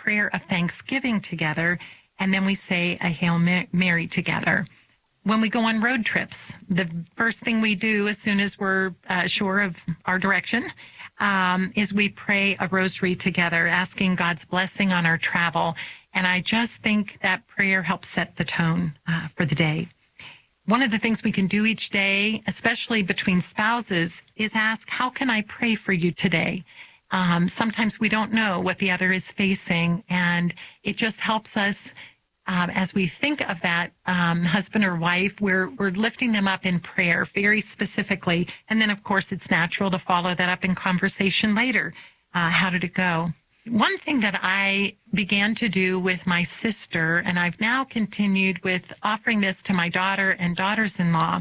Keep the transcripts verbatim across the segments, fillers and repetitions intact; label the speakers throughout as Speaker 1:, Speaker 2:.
Speaker 1: prayer of thanksgiving together, and then we say a Hail Mary together. When we go on road trips, the first thing we do as soon as we're uh, sure of our direction um, is we pray a rosary together, asking God's blessing on our travel. And I just think that prayer helps set the tone uh, for the day. One of the things we can do each day, especially between spouses, is ask, how can I pray for you today? Um, sometimes we don't know what the other is facing, and it just helps us um, as we think of that um, husband or wife, we're, we're lifting them up in prayer very specifically. And then, of course, it's natural to follow that up in conversation later. Uh, how did it go? One thing that I began to do with my sister, and I've now continued with offering this to my daughter and daughters-in-law,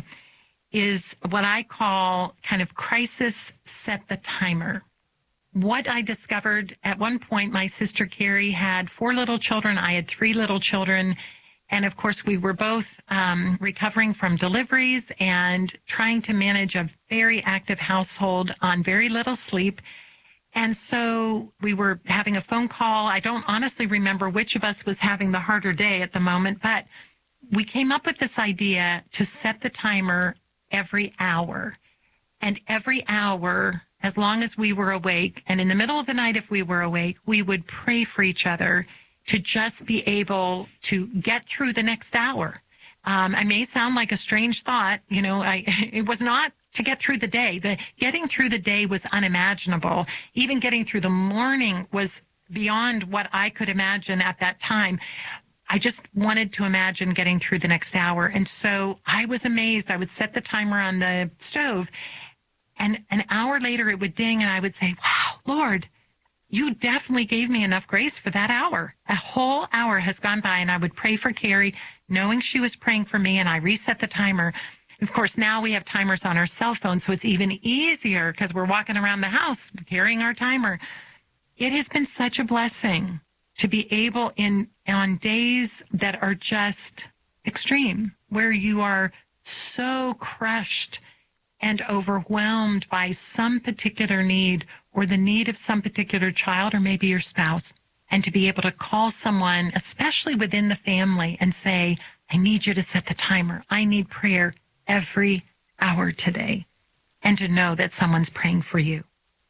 Speaker 1: is what I call kind of crisis set the timer. What I discovered at one point, my sister Carrie had four little children. I had three little children. And of course, we were both um, recovering from deliveries and trying to manage a very active household on very little sleep. And so we were having a phone call. I don't honestly remember which of us was having the harder day at the moment, but we came up with this idea to set the timer every hour. And every hour, as long as we were awake, and in the middle of the night if we were awake, we would pray for each other to just be able to get through the next hour. Um, I may sound like a strange thought. You know, I, it was not to get through the day. The getting through the day was unimaginable. Even getting through the morning was beyond what I could imagine at that time. I just wanted to imagine getting through the next hour. And so I was amazed. I would set the timer on the stove, and an hour later it would ding, and I would say, wow, Lord, you definitely gave me enough grace for that hour. A whole hour has gone by, and I would pray for Carrie, knowing she was praying for me, and I reset the timer. Of course, now we have timers on our cell phone, so it's even easier because we're walking around the house carrying our timer. It has been such a blessing to be able in on days that are just extreme, where you are so crushed and overwhelmed by some particular need or the need of some particular child or maybe your spouse, and to be able to call someone, especially within the family, and say, I need you to set the timer. I need prayer every hour today, and to know that someone's praying for you.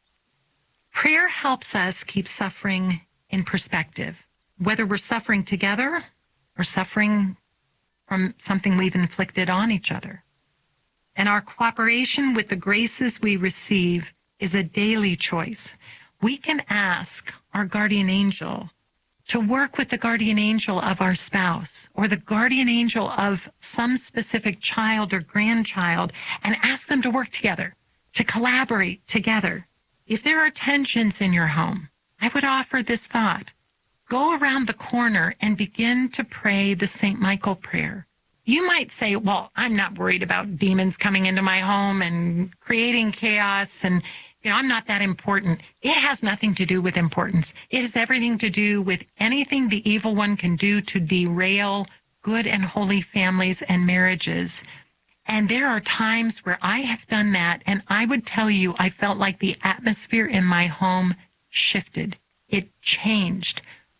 Speaker 1: Prayer helps us keep suffering in perspective, whether we're suffering together or suffering from something we've inflicted on each other. And our cooperation with the graces we receive is a daily choice. We can ask our guardian angel to work with the guardian angel of our spouse or the guardian angel of some specific child or grandchild and ask them to work together, to collaborate together. If there are tensions in your home, I would offer this thought. Go around the corner and begin to pray the Saint Michael prayer. You might say, well, I'm not worried about demons coming into my home and creating chaos, and you know, I'm not that important. It has nothing to do with importance. It has everything to do with anything the evil one can do to derail good and holy families and marriages. And there are times where I have done that, and I would tell you, I felt like the atmosphere in my home shifted. It changed.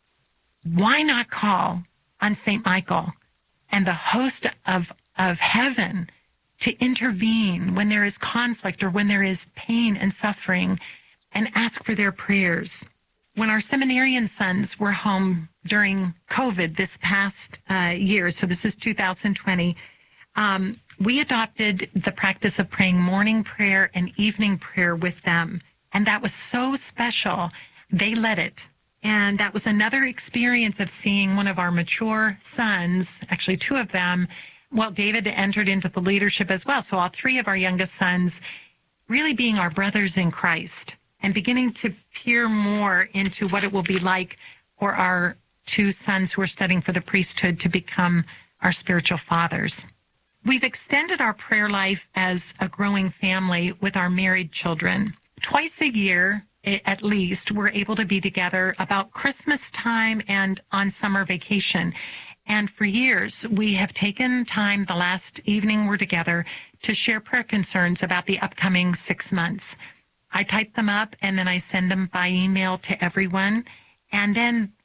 Speaker 1: Why not call on Saint Michael and the host of, of heaven to intervene when there is conflict or when there is pain and suffering, and ask for their prayers? When our seminarian sons were home during COVID this past uh, year, so this is two thousand twenty, um, we adopted the practice of praying morning prayer and evening prayer with them. And that was so special. They led it. And that was another experience of seeing one of our mature sons, actually two of them. Well, David entered into the leadership as well. So all three of our youngest sons really being our brothers in Christ and beginning to peer more into what it will be like for our two sons who are studying for the priesthood to become our spiritual fathers. We've extended our prayer life as a growing family with our married children. Twice a year, at least, we're able to be together about Christmas time and on summer vacation. And for years, we have taken time, the last evening we're together, to share prayer concerns about the upcoming six months. I type them up and then I send them by email to everyone. And then